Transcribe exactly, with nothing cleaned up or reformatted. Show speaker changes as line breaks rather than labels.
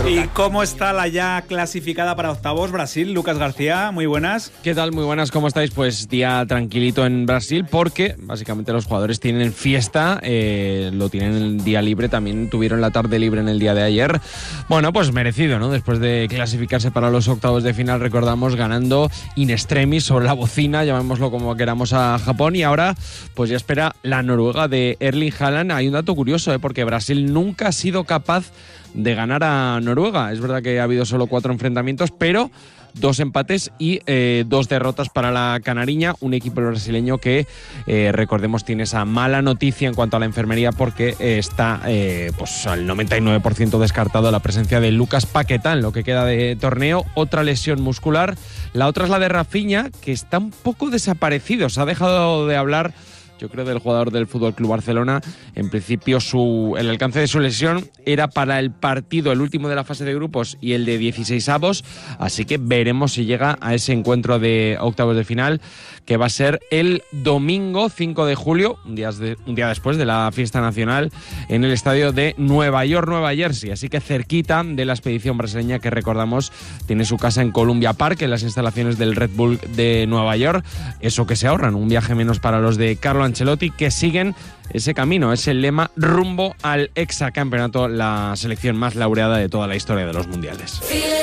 ¿Y cómo está la ya clasificada para octavos Brasil? Lucas García, muy buenas.
¿Qué tal? Muy buenas, ¿cómo estáis? Pues día tranquilito en Brasil porque básicamente los jugadores tienen fiesta, eh, lo tienen el día libre, también tuvieron la tarde libre en el día de ayer. Bueno, pues merecido, ¿no? Después de clasificarse para los octavos de final, recordamos, ganando in extremis sobre la bocina, llamémoslo como queramos, a Japón, y ahora pues ya espera la Noruega de Erling Haaland. Hay un dato curioso, ¿eh? Porque Brasil nunca ha sido capaz de ganar a Noruega. Es verdad que ha habido solo cuatro enfrentamientos, pero dos empates y eh, dos derrotas para la canariña, un equipo brasileño que, eh, recordemos, tiene esa mala noticia en cuanto a la enfermería porque eh, está eh, pues al noventa y nueve por ciento descartado la presencia de Lucas Paquetá en lo que queda de torneo, otra lesión muscular. La otra es la de Rafinha, que está un poco desaparecido, se ha dejado de hablar, yo creo, del jugador del F C Barcelona. En principio su, el alcance de su lesión era para el partido, el último de la fase de grupos y el de dieciseisavos, así que veremos si llega a ese encuentro de octavos de final, que va a ser el domingo cinco de julio, un día, de, un día después de la fiesta nacional, en el estadio de Nueva York, Nueva Jersey, así que cerquita de la expedición brasileña, que recordamos tiene su casa en Columbia Park, en las instalaciones del Red Bull de Nueva York. Eso que se ahorran, un viaje menos para los de Carlo Ancelotti, que siguen ese camino, ese lema rumbo al hexacampeonato, la selección más laureada de toda la historia de los mundiales.